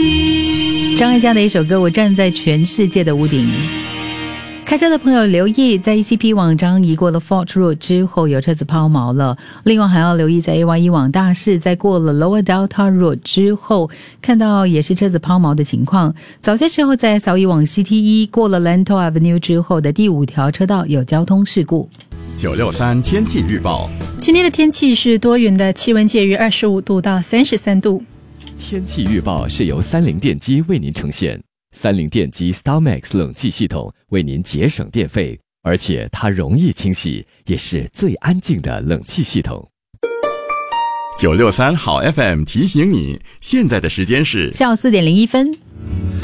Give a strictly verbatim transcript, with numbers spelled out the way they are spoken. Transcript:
张艾嘉的一首歌《我站在全世界的屋顶》。开车的朋友留意，在 E C P 网张移过了 Fort Road 之后，有车子抛锚了。另外还要留意，在 A Y E 往大市在过了 Lower Delta Road 之后，看到也是车子抛锚的情况。早些时候在扫以往 C T E 过了 Lentor Avenue 之后的第五条车道有交通事故。 九六三天气预报， 今天的天气是多云的，气温介于二十五度到三十三度。 天气预报是由三菱电机为您呈现。三菱电机 StarMax 冷气系统为您节省电费，而且它容易清洗，也是最安静的冷气系统。 九六三好 F M 提醒你，现在的时间是下午四点零一分。